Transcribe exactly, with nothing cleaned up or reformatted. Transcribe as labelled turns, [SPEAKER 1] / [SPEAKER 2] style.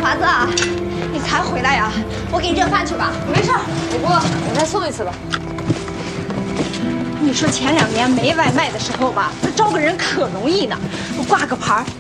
[SPEAKER 1] 华子啊，你才回来呀？我给你热饭去吧。
[SPEAKER 2] 没事，我不饿，我再送一次吧。
[SPEAKER 1] 你说前两年没外卖的时候吧，招个人可容易呢，挂个牌